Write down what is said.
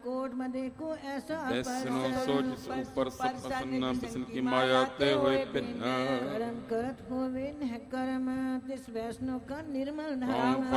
ਕੋਟ ਮਦੇ ਕੋ ਐਸਾ ਵੈਸਨੋ ਸੋਚ ਉਪਰ ਸਤਸੰਨਾ ਬਿਸਨ ਕੀ ਮਾਇਆ ਤੇ ਹੋਏ ਭਿੰਨ ਕਰਮ ਕਰਤ ਹੋਵੇ ਨਹਿ ਕਰਮ ਤਿਸ ਵੈਸਨੋ ਕਾ ਨਿਰਮਲ ਨਾਮ